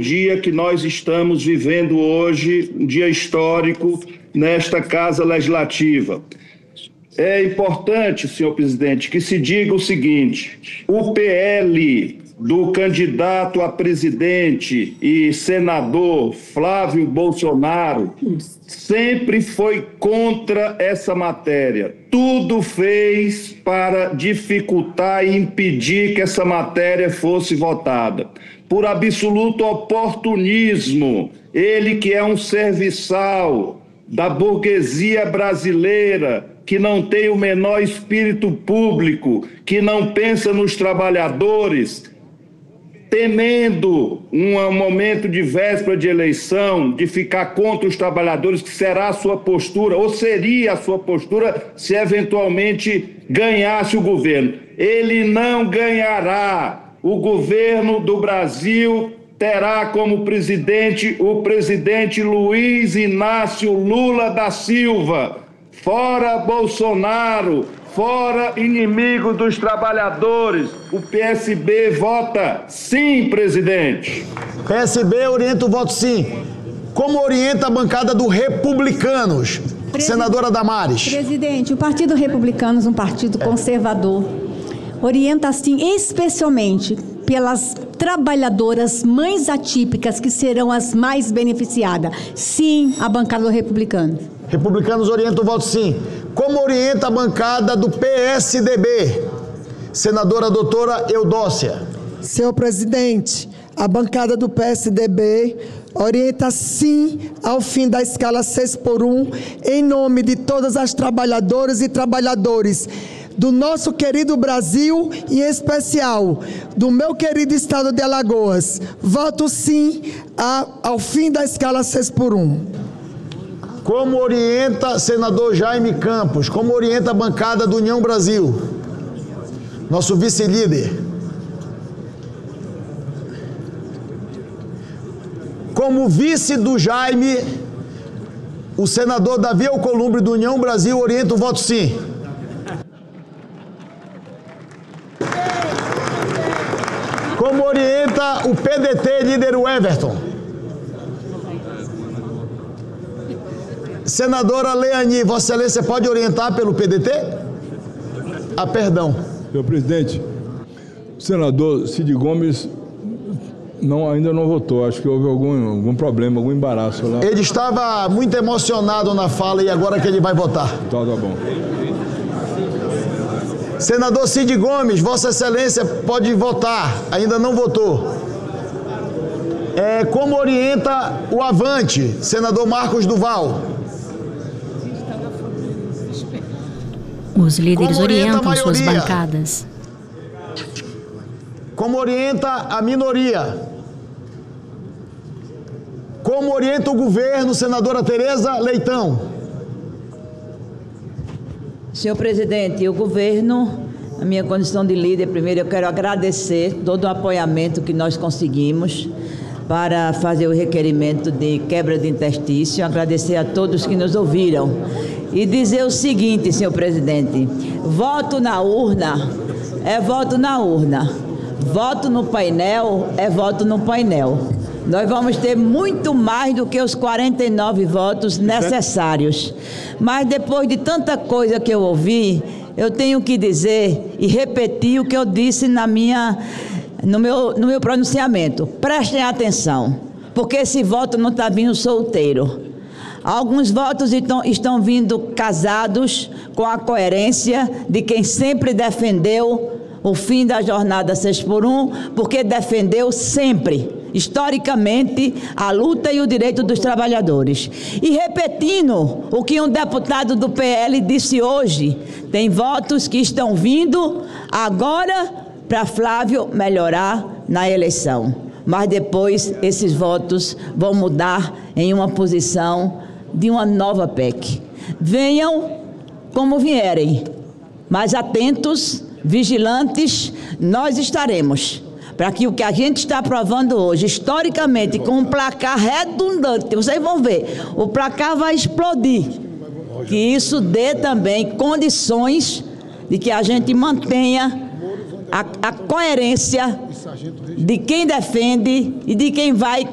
dia que nós estamos vivendo hoje, um dia histórico nesta Casa Legislativa. É importante, senhor presidente, que se diga o seguinte: o PL do candidato a presidente e senador Flávio Bolsonaro sempre foi contra essa matéria. Tudo fez para dificultar e impedir que essa matéria fosse votada. Por absoluto oportunismo, ele que é um serviçal da burguesia brasileira, que não tem o menor espírito público, que não pensa nos trabalhadores, temendo um momento de véspera de eleição, de ficar contra os trabalhadores, que será a sua postura, ou seria a sua postura, se eventualmente ganhasse o governo. Ele não ganhará. O governo do Brasil terá como presidente o presidente Luiz Inácio Lula da Silva. Fora Bolsonaro, fora inimigo dos trabalhadores. O PSB vota sim, presidente. PSB orienta o voto sim. Como orienta a bancada do Republicanos? Senadora Damares. Presidente, o Partido Republicanos, um partido conservador, orienta sim, especialmente pelas trabalhadoras mães atípicas, que serão as mais beneficiadas. Sim, a bancada do Republicanos. Republicanos orienta o voto sim. Como orienta a bancada do PSDB? Senadora doutora Eudócia. Senhor presidente, a bancada do PSDB orienta sim ao fim da escala 6x1, em nome de todas as trabalhadoras e trabalhadores do nosso querido Brasil, e em especial do meu querido estado de Alagoas. Voto sim ao fim da escala 6x1. Como orienta senador Jaime Campos? Como orienta a bancada do União Brasil? Nosso vice-líder. Como vice do Jaime, o senador Davi Alcolumbre do União Brasil orienta o voto sim. Como orienta o PDT, líder Everton? Senadora Leani, Vossa Excelência pode orientar pelo PDT? Ah, perdão. Senhor presidente, o senador Cid Gomes ainda não votou. Acho que houve algum problema, algum embaraço lá. Ele estava muito emocionado na fala e agora que ele vai votar. Então, tá bom. Senador Cid Gomes, Vossa Excelência pode votar. Ainda não votou. Como orienta o Avante, senador Marcos Duval? Os líderes orientam suas bancadas. Como orienta a minoria? Como orienta o governo, senadora Tereza Leitão? Senhor presidente, o governo, na minha condição de líder, primeiro eu quero agradecer todo o apoiamento que nós conseguimos para fazer o requerimento de quebra de interstício, agradecer a todos que nos ouviram e dizer o seguinte, senhor presidente: voto na urna é voto na urna, voto no painel é voto no painel. Nós vamos ter muito mais do que os 49 votos necessários. Mas depois de tanta coisa que eu ouvi, eu tenho que dizer e repetir o que eu disse no meu pronunciamento. Prestem atenção, porque esse voto não está vindo solteiro. Alguns votos estão vindo casados com a coerência de quem sempre defendeu o fim da jornada 6x1, porque defendeu sempre, historicamente, a luta e o direito dos trabalhadores. E repetindo o que um deputado do PL disse hoje, tem votos que estão vindo agora para Flávio melhorar na eleição. Mas depois esses votos vão mudar em uma posição de uma nova PEC. Venham como vierem, mas atentos, vigilantes, nós estaremos, para que o que a gente está aprovando hoje, historicamente, com um placar redundante, vocês vão ver, o placar vai explodir, que isso dê também condições de que a gente mantenha a coerência de quem defende e de quem vai